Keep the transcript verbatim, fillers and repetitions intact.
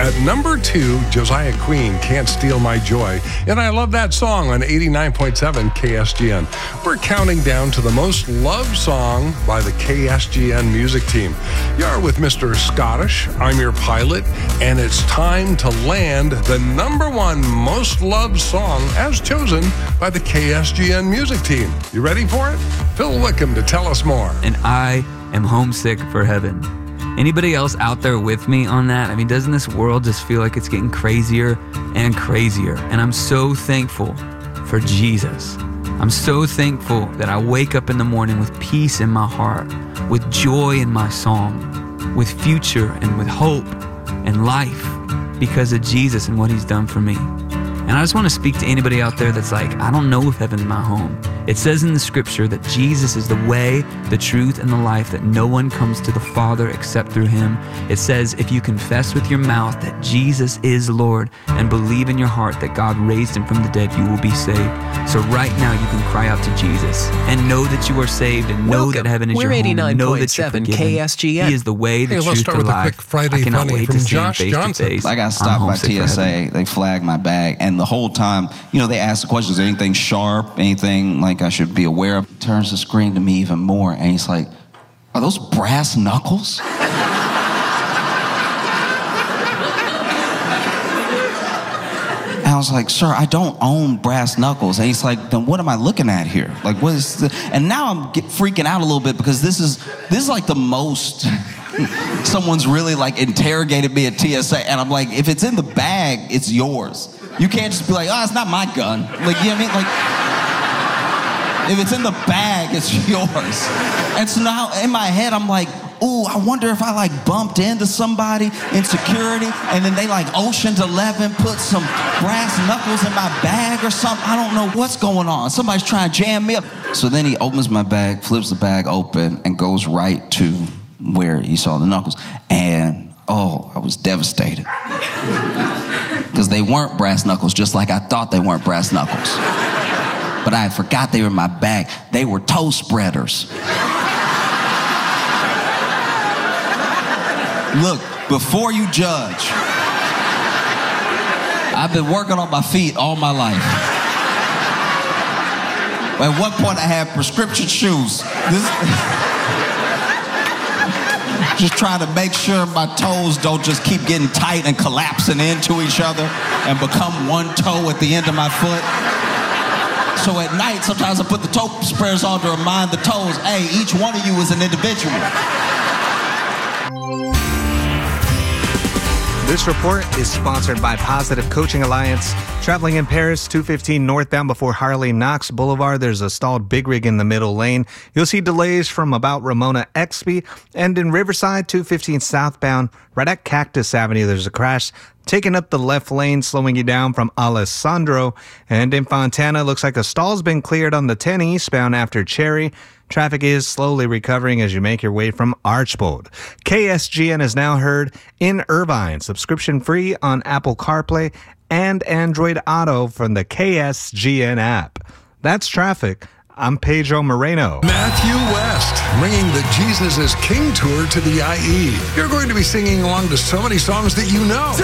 At number two, Josiah Queen, Can't Steal My Joy. And I love that song on eighty-nine point seven K S G N. We're counting down to the most loved song by the K S G N music team. You're with Mister Scottish. I'm your pilot, and it's time to land the number one most loved song as chosen by the K S G N music team. You ready for it? Phil Wickham to tell us more. And I am homesick for heaven. Anybody else out there with me on that? I mean, doesn't this world just feel like it's getting crazier and crazier? And I'm so thankful for Jesus. I'm so thankful that I wake up in the morning with peace in my heart, with joy in my song, with future and with hope and life because of Jesus and what he's done for me. And I just want to speak to anybody out there that's like, I don't know if heaven's my home. It says in the scripture that Jesus is the way, the truth, and the life, that no one comes to the Father except through him. It says if you confess with your mouth that Jesus is Lord and believe in your heart that God raised him from the dead, you will be saved. So right now you can cry out to Jesus and know that you are saved and know Welcome. that heaven is We're your home and know that you're eighty-nine point seven forgiven. K S G N. He is the way, the Hey, let's truth, start the with a life. quick Friday I cannot funny wait from to see him Josh face Johnson. to face. I got I'm stopped by homesick T for S heaven. A. They flagged my bag, and the whole time, you know, they asked the questions, anything sharp, anything like I should be aware of. He turns the screen to me even more, and he's like, are those brass knuckles? And I was like, sir, I don't own brass knuckles. And he's like, then what am I looking at here? Like, what is the... And now I'm get, freaking out a little bit because this is, this is like the most... Someone's really like interrogated me at T S A, and I'm like, if it's in the bag, it's yours. You can't just be like, oh, it's not my gun. Like, you know what I mean? Like, if it's in the bag, it's yours. And so now in my head, I'm like, ooh, I wonder if I like bumped into somebody in security, and then they like Ocean's Eleven put some brass knuckles in my bag or something. I don't know what's going on. Somebody's trying to jam me up. So then he opens my bag, flips the bag open, and goes right to where he saw the knuckles. And oh, I was devastated. Because they weren't brass knuckles, just like I thought they weren't brass knuckles. But I forgot they were in my bag. They were toe spreaders. Look, before you judge, I've been working on my feet all my life. At one point I had prescription shoes. This just trying to make sure my toes don't just keep getting tight and collapsing into each other and become one toe at the end of my foot. So at night, sometimes I put the toe spreaders on to remind the toes, hey, each one of you is an individual. This report is sponsored by Positive Coaching Alliance. Traveling in Paris, two fifteen northbound before Harley Knox Boulevard, there's a stalled big rig in the middle lane. You'll see delays from about Ramona Exby. And in Riverside, two fifteen southbound, right at Cactus Avenue, there's a crash taking up the left lane, slowing you down from Alessandro. And in Fontana, looks like a stall's been cleared on the ten eastbound after Cherry. Traffic is slowly recovering as you make your way from Archbold. K S G N is now heard in Irvine, subscription free on Apple CarPlay and Android Auto from the K S G N app. That's traffic. I'm Pedro Moreno. Matthew West, bringing the Jesus is King tour to the I E. You're going to be singing along to so many songs that you know.